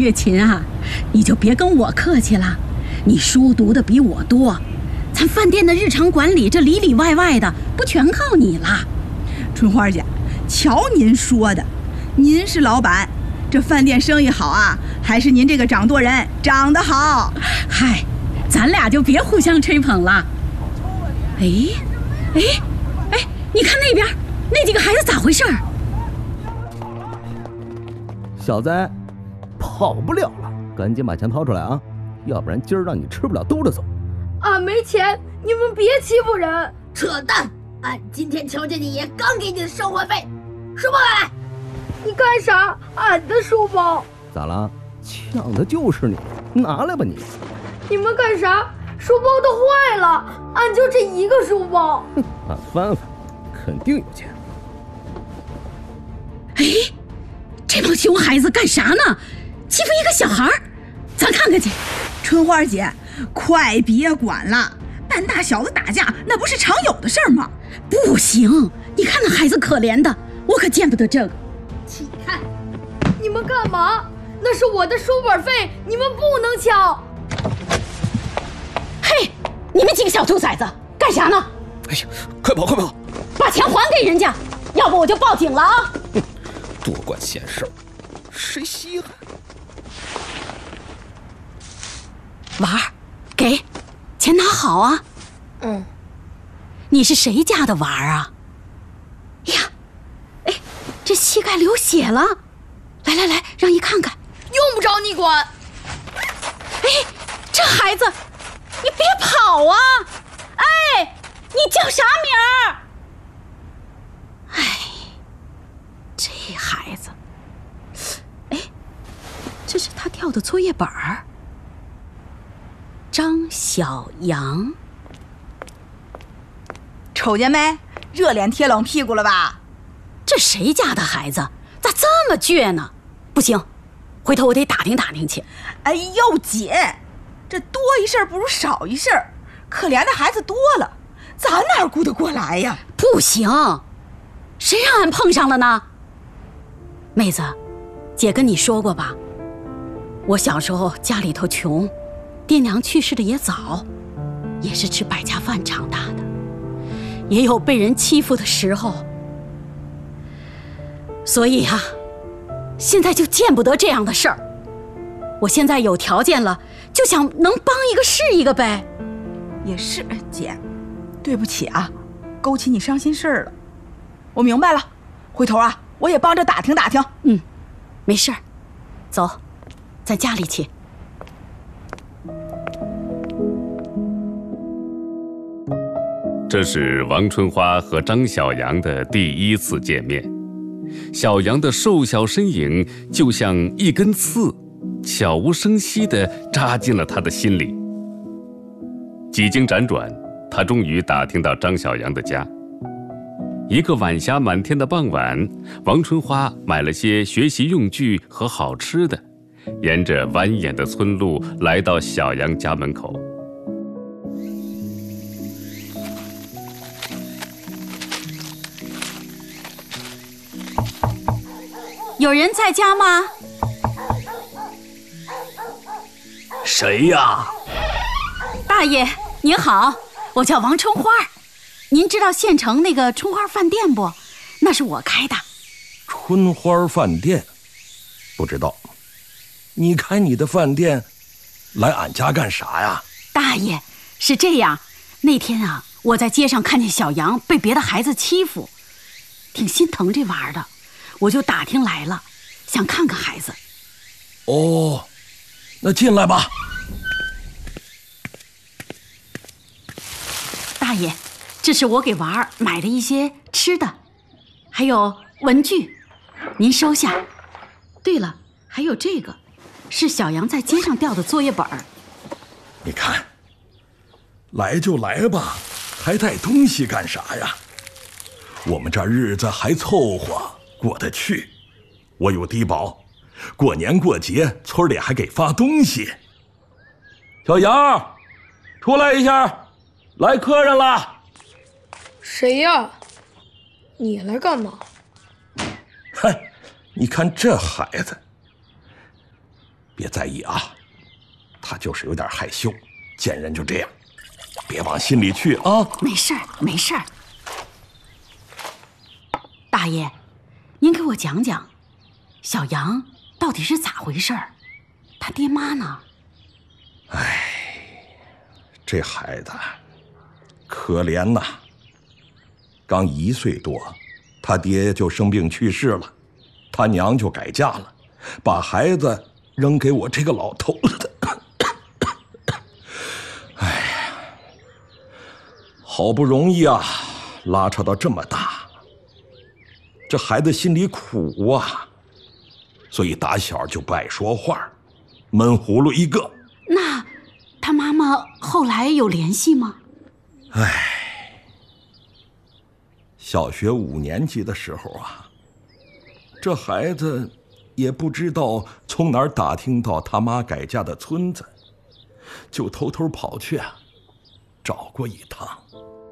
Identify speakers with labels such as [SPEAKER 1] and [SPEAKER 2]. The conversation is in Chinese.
[SPEAKER 1] 月琴啊，你就别跟我客气了，你书读的比我多，咱饭店的日常管理这里里外外的不全靠你了。
[SPEAKER 2] 春花姐，瞧您说的，您是老板，这饭店生意好啊，还是您这个掌舵人长得好？
[SPEAKER 1] 嗨，咱俩就别互相吹捧了。哎，你看那边那几个孩子咋回事？
[SPEAKER 3] 小子，跑不了了，赶紧把钱掏出来啊，要不然今儿让你吃不了兜着走。
[SPEAKER 4] 俺没钱，你们别欺负人！
[SPEAKER 5] 扯淡！俺今天瞧见你爷刚给你的生活费，书包来！
[SPEAKER 4] 你干啥？俺的书包
[SPEAKER 3] 咋了？抢的就是你，拿来吧你！
[SPEAKER 4] 你们干啥？书包都坏了，俺就这一个书包。
[SPEAKER 3] 俺翻翻，肯定有钱。
[SPEAKER 1] 哎，这帮熊孩子干啥呢？欺负一个小孩，咱看看去。
[SPEAKER 2] 春花姐，快别管了，半大小子打架那不是常有的事儿吗？
[SPEAKER 1] 不行，你看那孩子可怜的，我可见不得这个。
[SPEAKER 5] 起开！
[SPEAKER 4] 你们干嘛？那是我的书本费，你们不能抢。
[SPEAKER 1] 嘿，你们几个小兔崽子干啥呢？
[SPEAKER 6] 哎呀，快跑快跑！
[SPEAKER 1] 把钱还给人家，要不我就报警了啊！
[SPEAKER 6] 多管闲事儿，谁稀罕？
[SPEAKER 1] 娃儿，给钱拿好啊！你是谁家的娃儿啊？呀，哎，这膝盖流血了，来，让姨看看。
[SPEAKER 4] 用不着你管。
[SPEAKER 1] 哎，这孩子，你别跑啊！哎，你叫啥名儿？哎，这孩子，哎，这是他掉的作业本儿。张小阳，
[SPEAKER 2] 瞅见没？热脸贴冷屁股了吧？
[SPEAKER 1] 这谁家的孩子咋这么倔呢？不行，回头我得打听打听去。
[SPEAKER 2] 哎呦姐，这多一事不如少一事，可怜的孩子多了，咱哪顾得过来呀？
[SPEAKER 1] 不行，谁让俺碰上了呢？妹子，姐跟你说过吧，我小时候家里头穷，爹娘去世的也早，也是吃百家饭长大的，也有被人欺负的时候，所以啊，现在就见不得这样的事儿。我现在有条件了，就想能帮一个是一个呗。
[SPEAKER 2] 也是，姐，对不起啊，勾起你伤心事儿了。我明白了，回头啊，我也帮着打听打听。
[SPEAKER 1] 没事儿，走，咱家里去。
[SPEAKER 7] 这是王春花和张小阳的第一次见面。小阳的瘦小身影就像一根刺，悄无声息地扎进了他的心里。几经辗转，他终于打听到张小阳的家。一个晚霞满天的傍晚，王春花买了些学习用具和好吃的，沿着蜿蜒的村路来到小阳家门口。
[SPEAKER 1] 有人在家吗？
[SPEAKER 6] 谁呀？
[SPEAKER 1] 大爷您好，我叫王春花，您知道县城那个春花饭店不？那是我开的。
[SPEAKER 8] 春花饭店？不知道。你开你的饭店来俺家干啥呀？
[SPEAKER 1] 大爷，是这样，那天啊，我在街上看见小杨被别的孩子欺负，挺心疼这娃的，我就打听来了，想看看孩子。
[SPEAKER 8] 哦，那进来吧。
[SPEAKER 1] 大爷，这是我给娃儿买的一些吃的，还有文具，您收下。对了，还有这个，是小杨在街上掉的作业本儿。
[SPEAKER 8] 你看，来就来吧，还带东西干啥呀？我们这日子还凑合过得去，我有低保，过年过节村里还给发东西。小杨，出来一下，来客人了。
[SPEAKER 4] 谁呀？你来干嘛？
[SPEAKER 8] 嗨，你看这孩子， 别在意啊，他就是有点害羞，见人就这样，别往心里去啊。
[SPEAKER 1] 没事儿，没事儿。大爷，您给我讲讲，小杨到底是咋回事儿？他爹妈呢？
[SPEAKER 8] 哎，这孩子可怜呐，刚1岁多，他爹就生病去世了，他娘就改嫁了，把孩子扔给我这个老头子。哎呀，好不容易啊，拉扯到这么大，这孩子心里苦啊，所以打小就不爱说话，闷葫芦一个。
[SPEAKER 1] 那他妈妈后来有联系吗？
[SPEAKER 8] 唉，小学5年级的时候啊，这孩子也不知道从哪儿打听到他妈改嫁的村子，就偷偷跑去啊，找过一趟。